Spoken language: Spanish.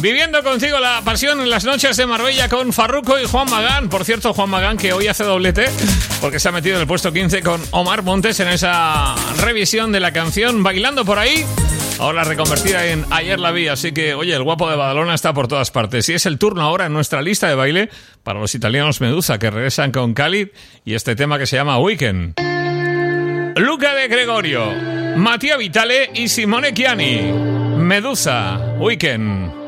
Viviendo contigo la pasión en las noches de Marbella con Farruko y Juan Magán. Por cierto, Juan Magán que hoy hace doblete porque se ha metido en el puesto 15 con Omar Montes en esa revisión de la canción Bailando por ahí. Ahora reconvertida en Ayer la vi, así que, oye, el guapo de Badalona está por todas partes. Y es el turno ahora en nuestra lista de baile para los italianos Medusa, que regresan con Khalid y este tema que se llama Weekend. Luca De Gregorio, Mattia Vitale y Simone Chiani. Medusa, Weekend.